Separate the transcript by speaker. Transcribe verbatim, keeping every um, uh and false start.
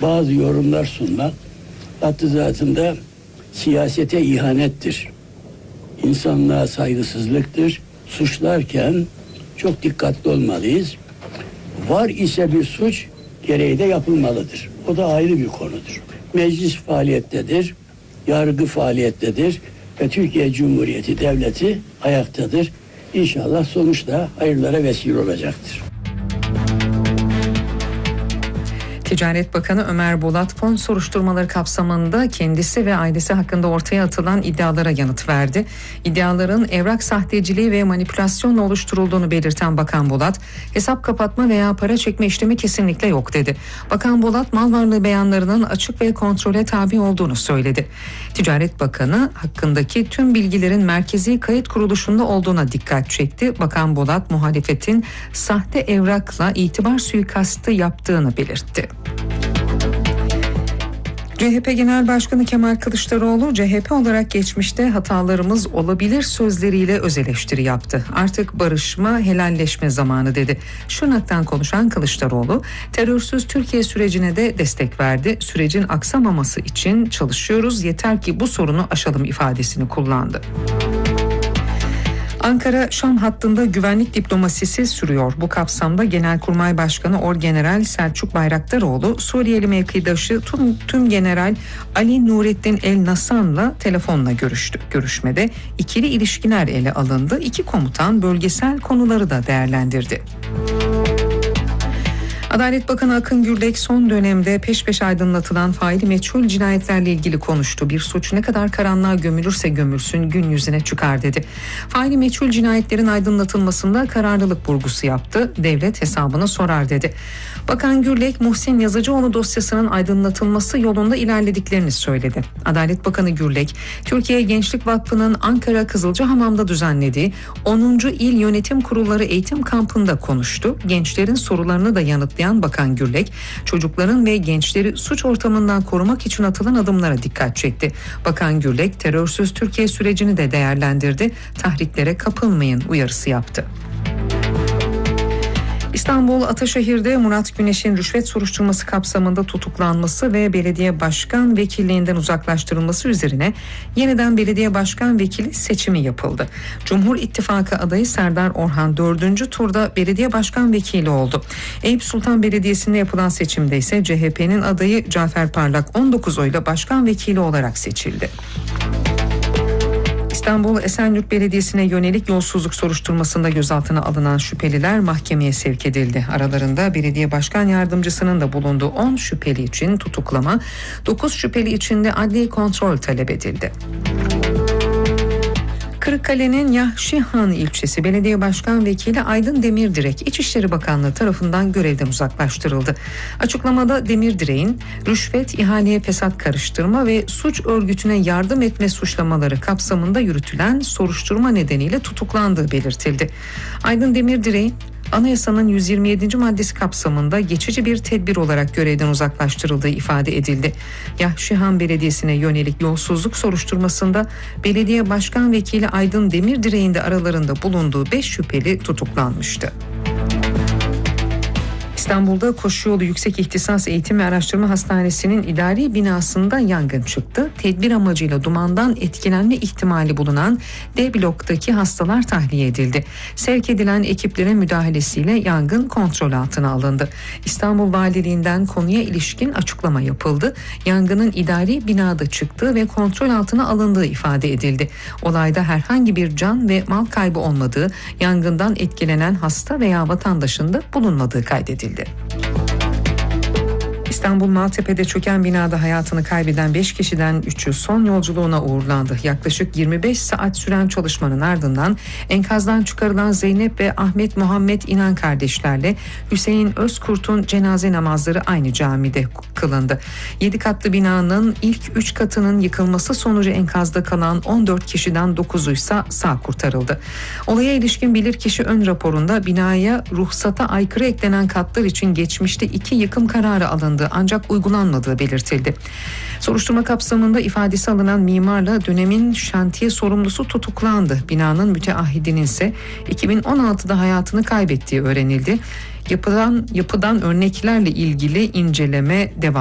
Speaker 1: bazı yorumlar sunmak hattı zatında siyasete ihanettir. İnsanlığa saygısızlıktır. Suçlarken çok dikkatli olmalıyız. Var ise bir suç gereği de yapılmalıdır. O da ayrı bir konudur. Meclis faaliyettedir, yargı faaliyettedir ve Türkiye Cumhuriyeti Devleti ayaktadır. İnşallah sonuçta hayırlara vesile olacaktır.
Speaker 2: Ticaret Bakanı Ömer Bolat fon soruşturmaları kapsamında kendisi ve ailesi hakkında ortaya atılan iddialara yanıt verdi. İddiaların evrak sahteciliği ve manipülasyonla oluşturulduğunu belirten Bakan Bolat, hesap kapatma veya para çekme işlemi kesinlikle yok dedi. Bakan Bolat mal varlığı beyanlarının açık ve kontrole tabi olduğunu söyledi. Ticaret Bakanı hakkındaki tüm bilgilerin Merkezi Kayıt Kuruluşu'nda olduğuna dikkat çekti. Bakan Bolat muhalefetin sahte evrakla itibar suikastı yaptığını belirtti. C H P Genel Başkanı Kemal Kılıçdaroğlu, C H P olarak geçmişte hatalarımız olabilir sözleriyle öz eleştiri yaptı. Artık barışma, helalleşme zamanı dedi. Şırnak'tan konuşan Kılıçdaroğlu, terörsüz Türkiye sürecine de destek verdi. Sürecin aksamaması için çalışıyoruz, yeter ki bu sorunu aşalım ifadesini kullandı. Ankara-Şam hattında güvenlik diplomasisi sürüyor. Bu kapsamda Genelkurmay Başkanı Orgeneral Selçuk Bayraktaroğlu, Suriyeli mevkidaşı Tüm, Tüm General Ali Nurettin El Nasan'la telefonla görüştü. Görüşmede ikili ilişkiler ele alındı. İki komutan bölgesel konuları da değerlendirdi. Adalet Bakanı Akın Gürlek son dönemde peş peşe aydınlatılan faili meçhul cinayetlerle ilgili konuştu. Bir suç ne kadar karanlığa gömülürse gömülsün gün yüzüne çıkar dedi. Faili meçhul cinayetlerin aydınlatılmasında kararlılık vurgusu yaptı. Devlet hesabını sorar dedi. Bakan Gürlek, Muhsin Yazıcıoğlu dosyasının aydınlatılması yolunda ilerlediklerini söyledi. Adalet Bakanı Gürlek, Türkiye Gençlik Vakfı'nın Ankara Kızılcahamam'da düzenlediği onuncu İl Yönetim Kurulları Eğitim Kampı'nda konuştu. Gençlerin sorularını da yanıtlayan Bakan Gürlek, çocukların ve gençleri suç ortamından korumak için atılan adımlara dikkat çekti. Bakan Gürlek, terörsüz Türkiye sürecini de değerlendirdi. Tahriklere kapılmayın uyarısı yaptı. İstanbul Ataşehir'de Murat Güneş'in rüşvet soruşturması kapsamında tutuklanması ve belediye başkan vekilliğinden uzaklaştırılması üzerine yeniden belediye başkan vekili seçimi yapıldı. Cumhur İttifakı adayı Serdar Orhan dördüncü turda belediye başkan vekili oldu. Eyüp Sultan Belediyesi'nde yapılan seçimde ise C H P'nin adayı Cafer Parlak on dokuz oyla başkan vekili olarak seçildi. İstanbul Esenyurt Belediyesi'ne yönelik yolsuzluk soruşturmasında gözaltına alınan şüpheliler mahkemeye sevk edildi. Aralarında belediye başkan yardımcısının da bulunduğu on şüpheli için tutuklama, dokuz şüpheli için de adli kontrol talep edildi. Kırıkkale'nin Yahşihan ilçesi belediye başkan vekili Aydın Demirdirek İçişleri Bakanlığı tarafından görevden uzaklaştırıldı. Açıklamada Demirdirek'in rüşvet, ihaleye fesat karıştırma ve suç örgütüne yardım etme suçlamaları kapsamında yürütülen soruşturma nedeniyle tutuklandığı belirtildi. Aydın Demirdirek'in Anayasanın yüz yirmi yedinci maddesi kapsamında geçici bir tedbir olarak görevden uzaklaştırıldığı ifade edildi. Yahşihan Belediyesi'ne yönelik yolsuzluk soruşturmasında belediye başkan vekili Aydın Demirdirek'in de aralarında bulunduğu beş şüpheli tutuklanmıştı. İstanbul'da Koşuyolu Yüksek İhtisas Eğitim ve Araştırma Hastanesi'nin idari binasında yangın çıktı. Tedbir amacıyla dumandan etkilenme ihtimali bulunan D bloktaki hastalar tahliye edildi. Sevk edilen ekiplerin müdahalesiyle yangın kontrol altına alındı. İstanbul Valiliğinden konuya ilişkin açıklama yapıldı. Yangının idari binada çıktığı ve kontrol altına alındığı ifade edildi. Olayda herhangi bir can ve mal kaybı olmadığı, yangından etkilenen hasta veya vatandaşın da bulunmadığı kaydedildi. İstanbul Maltepe'de çöken binada hayatını kaybeden beş kişiden üçü son yolculuğuna uğurlandı. Yaklaşık yirmi beş saat süren çalışmanın ardından enkazdan çıkarılan Zeynep ve Ahmet Muhammed İnan kardeşlerle Hüseyin Özkurt'un cenaze namazları aynı camide kılındı. yedi katlı binanın ilk üç katının yıkılması sonucu enkazda kalan on dört kişiden dokuzuysa sağ kurtarıldı. Olaya ilişkin bilirkişi ön raporunda binaya ruhsata aykırı eklenen katlar için geçmişte iki yıkım kararı alındı ancak uygulanmadığı belirtildi. Soruşturma kapsamında ifadesi alınan mimarla dönemin şantiye sorumlusu tutuklandı. Binanın müteahhidinin ise iki bin on altıda hayatını kaybettiği öğrenildi. Yapılan yapıdan örneklerle ilgili inceleme devam